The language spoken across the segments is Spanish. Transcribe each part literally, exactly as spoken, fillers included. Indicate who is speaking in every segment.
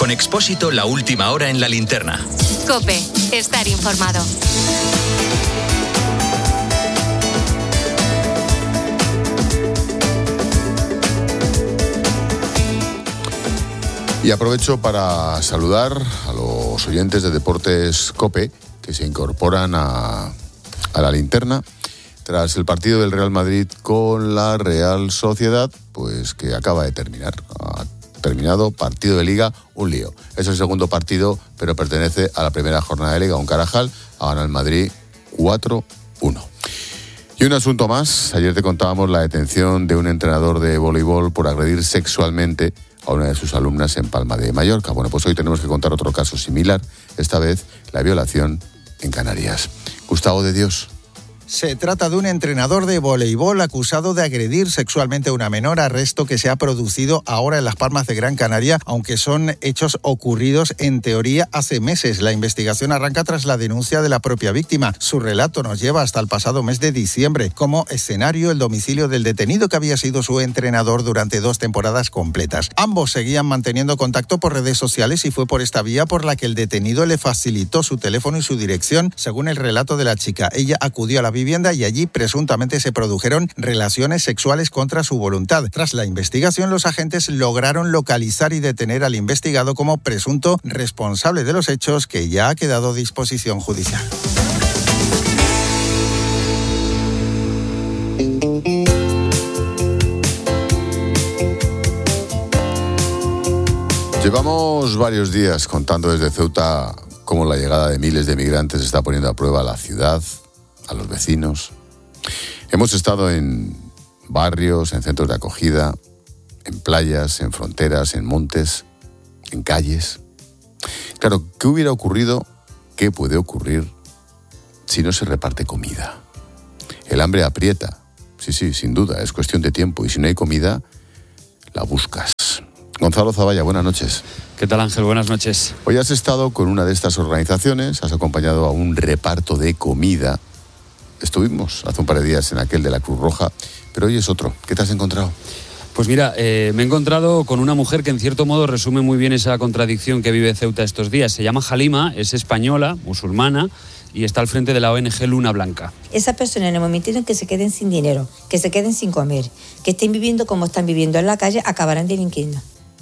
Speaker 1: Con Expósito, la última hora en la linterna.
Speaker 2: COPE, estar informado.
Speaker 3: Y aprovecho para saludar a los oyentes de Deportes COPE que se incorporan a, a la linterna tras el partido del Real Madrid con la Real Sociedad, pues que acaba de terminar. Ha terminado partido de Liga, un lío. Es el segundo partido, pero pertenece a la primera jornada de Liga, un Carajal. Ha ganado el Madrid cuatro uno. Y un asunto más. Ayer te contábamos la detención de un entrenador de voleibol por agredir sexualmente a una de sus alumnas en Palma de Mallorca. Bueno, pues hoy tenemos que contar otro caso similar, esta vez la violación en Canarias. Gustavo de Dios.
Speaker 4: Se trata de un entrenador de voleibol acusado de agredir sexualmente a una menor, arresto que se ha producido ahora en Las Palmas de Gran Canaria, aunque son hechos ocurridos en teoría hace meses. La investigación arranca tras la denuncia de la propia víctima. Su relato nos lleva hasta el pasado mes de diciembre. Como escenario, el domicilio del detenido que había sido su entrenador durante dos temporadas completas. Ambos seguían manteniendo contacto por redes sociales y fue por esta vía por la que el detenido le facilitó su teléfono y su dirección, según el relato de la chica. Ella acudió a la vivienda y allí presuntamente se produjeron relaciones sexuales contra su voluntad. Tras la investigación, los agentes lograron localizar y detener al investigado como presunto responsable de los hechos, que ya ha quedado a disposición judicial.
Speaker 3: Llevamos varios días contando desde Ceuta cómo la llegada de miles de migrantes está poniendo a prueba a la ciudad, a los vecinos. Hemos estado en barrios, en centros de acogida, en playas, en fronteras, en montes, en calles. Claro, ¿qué hubiera ocurrido? ¿Qué puede ocurrir si no se reparte comida? El hambre aprieta. Sí, sí, sin duda, es cuestión de tiempo. Y si no hay comida, la buscas. Gonzalo Zavalla, buenas noches.
Speaker 5: ¿Qué tal, Ángel? Buenas noches.
Speaker 3: Hoy has estado con una de estas organizaciones, has acompañado a un reparto de comida. Estuvimos hace un par de días en aquel de la Cruz Roja, pero hoy es otro. ¿Qué te has encontrado?
Speaker 5: Pues mira, eh, me he encontrado con una mujer que en cierto modo resume muy bien esa contradicción que vive Ceuta estos días. Se llama Halima, es española, musulmana, y está al frente de la O N G Luna Blanca.
Speaker 6: Esas personas en el momento en que se queden sin dinero, que se queden sin comer, que estén viviendo como están viviendo en la calle, acabarán delinquiendo.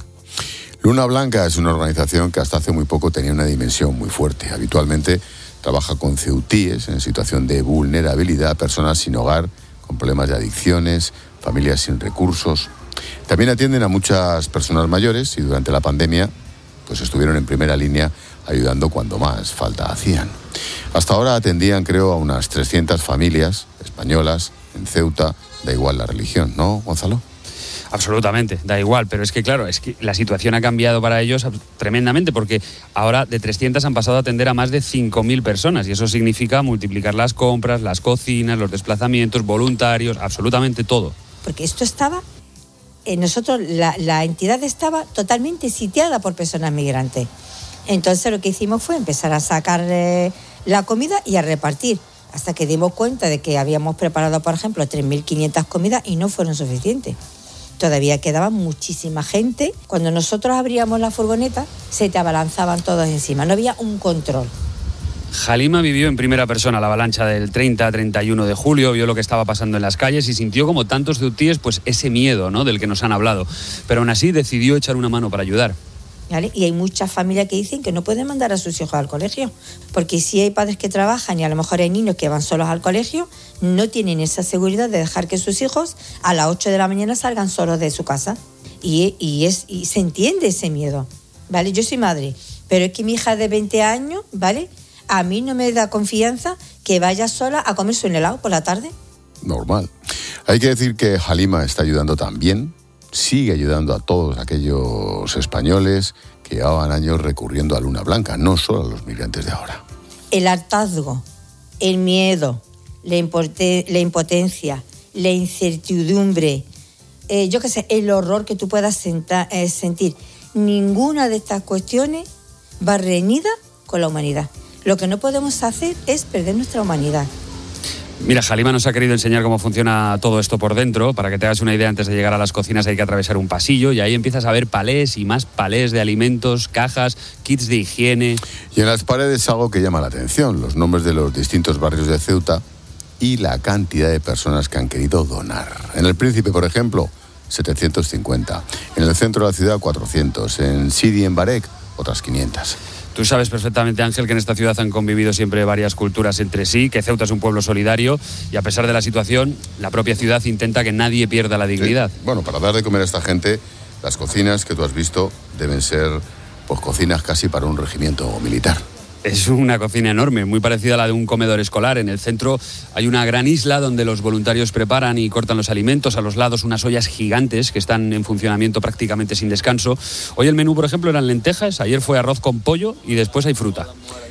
Speaker 3: Luna Blanca es una organización que hasta hace muy poco tenía una dimensión muy fuerte. Habitualmente trabaja con ceutíes en situación de vulnerabilidad, personas sin hogar, con problemas de adicciones, familias sin recursos. También atienden a muchas personas mayores y durante la pandemia pues estuvieron en primera línea ayudando cuando más falta hacían. Hasta ahora atendían, creo, a unas trescientas familias españolas en Ceuta, da igual la religión, ¿no, Gonzalo?
Speaker 5: Absolutamente, da igual, pero es que claro, es que la situación ha cambiado para ellos tremendamente, porque ahora de trescientas han pasado a atender a más de cinco mil personas y eso significa multiplicar las compras, las cocinas, los desplazamientos, voluntarios, absolutamente todo.
Speaker 6: Porque esto estaba, eh, nosotros, la, la entidad estaba totalmente sitiada por personas migrantes. Entonces lo que hicimos fue empezar a sacar eh, la comida y a repartir, hasta que dimos cuenta de que habíamos preparado, por ejemplo, tres mil quinientas comidas y no fueron suficientes. Todavía quedaba muchísima gente. Cuando nosotros abríamos la furgoneta, se te abalanzaban todos encima. No había un control.
Speaker 5: Halima vivió en primera persona la avalancha del treinta a treinta y uno de julio, vio lo que estaba pasando en las calles y sintió, como tantos ceutíes, pues ese miedo, ¿no?, del que nos han hablado. Pero aún así decidió echar una mano para ayudar.
Speaker 6: ¿Vale? Y hay muchas familias que dicen que no pueden mandar a sus hijos al colegio, porque si hay padres que trabajan y a lo mejor hay niños que van solos al colegio, no tienen esa seguridad de dejar que sus hijos a las ocho de la mañana salgan solos de su casa. Y, y, es, y se entiende ese miedo, ¿vale? Yo soy madre, pero es que mi hija de veinte años, ¿vale?, a mí no me da confianza que vaya sola a comerse un helado por la tarde.
Speaker 3: Normal. Hay que decir que Halima está ayudando también, sigue ayudando a todos aquellos españoles que llevaban años recurriendo a Luna Blanca, no solo a los migrantes de ahora.
Speaker 6: El hartazgo, el miedo, la, impoten- la impotencia, la incertidumbre, eh, yo qué sé, el horror que tú puedas senta- eh, sentir, ninguna de estas cuestiones va reñida con la humanidad. Lo que no podemos hacer es perder nuestra humanidad.
Speaker 5: Mira, Halima nos ha querido enseñar cómo funciona todo esto por dentro. Para que te hagas una idea, antes de llegar a las cocinas hay que atravesar un pasillo y ahí empiezas a ver palés y más palés de alimentos, cajas, kits de higiene.
Speaker 3: Y en las paredes algo que llama la atención, los nombres de los distintos barrios de Ceuta y la cantidad de personas que han querido donar. En El Príncipe, por ejemplo, setecientos cincuenta. En el centro de la ciudad, cuatrocientos. En Sidi y en Barek, otras quinientas.
Speaker 5: Tú sabes perfectamente, Ángel, que en esta ciudad han convivido siempre varias culturas entre sí, que Ceuta es un pueblo solidario y a pesar de la situación, la propia ciudad intenta que nadie pierda la dignidad.
Speaker 3: Sí. Bueno, para dar de comer a esta gente, las cocinas que tú has visto deben ser pues cocinas casi para un regimiento militar.
Speaker 5: Es una cocina enorme, muy parecida a la de un comedor escolar. En el centro hay una gran isla donde los voluntarios preparan y cortan los alimentos. A los lados unas ollas gigantes que están en funcionamiento prácticamente sin descanso. Hoy el menú, por ejemplo, eran lentejas, ayer fue arroz con pollo y después hay fruta.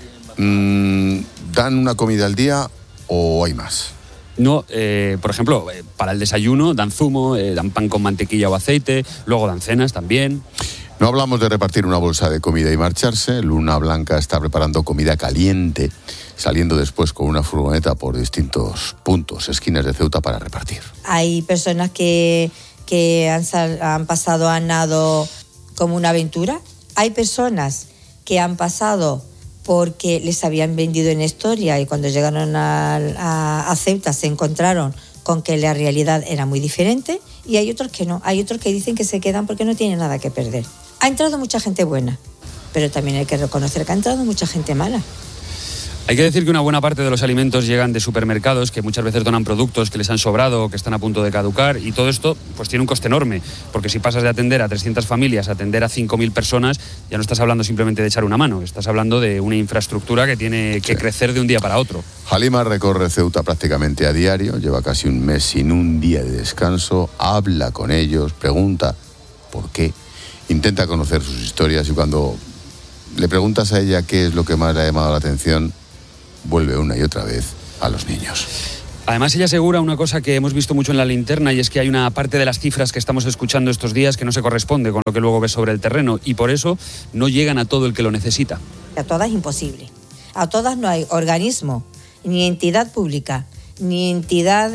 Speaker 3: Mm, ¿Dan una comida al día o hay más?
Speaker 5: No, eh, por ejemplo, eh, para el desayuno dan zumo, eh, dan pan con mantequilla o aceite, luego dan cenas también.
Speaker 3: No hablamos de repartir una bolsa de comida y marcharse. Luna Blanca está preparando comida caliente, saliendo después con una furgoneta por distintos puntos, esquinas de Ceuta para repartir.
Speaker 6: Hay personas que, que han, sal, han pasado a nado como una aventura. Hay personas que han pasado porque les habían vendido en historia y cuando llegaron a, a, a Ceuta se encontraron con que la realidad era muy diferente. Y hay otros que no. Hay otros que dicen que se quedan porque no tienen nada que perder. Ha entrado mucha gente buena, pero también hay que reconocer que ha entrado mucha gente mala.
Speaker 5: Hay que decir que una buena parte de los alimentos llegan de supermercados que muchas veces donan productos que les han sobrado o que están a punto de caducar y todo esto pues tiene un coste enorme, porque si pasas de atender a trescientas familias a atender a cinco mil personas, ya no estás hablando simplemente de echar una mano, estás hablando de una infraestructura que tiene que sí. crecer de un día para otro.
Speaker 3: Halima recorre Ceuta prácticamente a diario, lleva casi un mes sin un día de descanso, habla con ellos, pregunta por qué, intenta conocer sus historias y cuando le preguntas a ella qué es lo que más le ha llamado la atención, vuelve una y otra vez a los niños.
Speaker 5: Además, ella asegura una cosa que hemos visto mucho en la linterna y es que hay una parte de las cifras que estamos escuchando estos días que no se corresponde con lo que luego ves sobre el terreno y por eso no llegan a todo el que lo necesita.
Speaker 6: A todas es imposible. A todas no hay organismo, ni entidad pública, ni entidad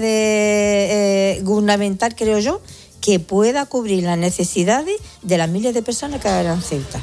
Speaker 6: de, eh, gubernamental, creo yo, que pueda cubrir las necesidades de las miles de personas que habrán en Ceuta.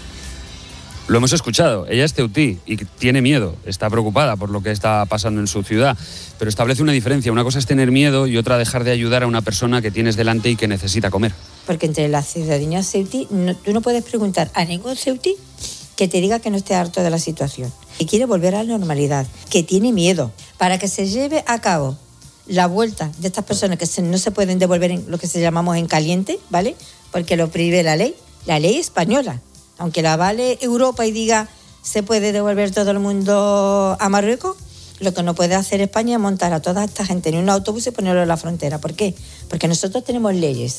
Speaker 5: Lo hemos escuchado, ella es ceutí y tiene miedo, está preocupada por lo que está pasando en su ciudad, pero establece una diferencia, una cosa es tener miedo y otra dejar de ayudar a una persona que tienes delante y que necesita comer.
Speaker 6: Porque entre la ciudadanía ceutí, no, tú no puedes preguntar a ningún ceutí que te diga que no esté harto de la situación, que quiere volver a la normalidad, que tiene miedo, para que se lleve a cabo la vuelta de estas personas que se, no se pueden devolver en lo que se llamamos en caliente, ¿vale? Porque lo prohíbe la ley, la ley española. Aunque la vale Europa y diga se puede devolver todo el mundo a Marruecos, lo que no puede hacer España es montar a toda esta gente en un autobús y ponerlo en la frontera. ¿Por qué? Porque nosotros tenemos leyes.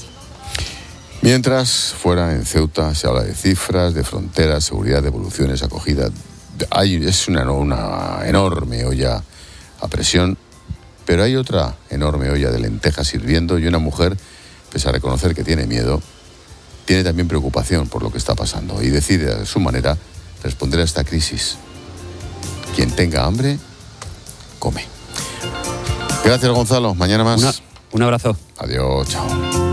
Speaker 3: Mientras, fuera en Ceuta se habla de cifras, de fronteras, seguridad, devoluciones, acogida. Hay, es una, una enorme olla a presión, pero hay otra enorme olla de lentejas hirviendo y una mujer, pese a reconocer que tiene miedo, tiene también preocupación por lo que está pasando y decide a su manera responder a esta crisis. Quien tenga hambre, come. Gracias, Gonzalo. Mañana más.
Speaker 5: Una, un abrazo.
Speaker 3: Adiós, chao.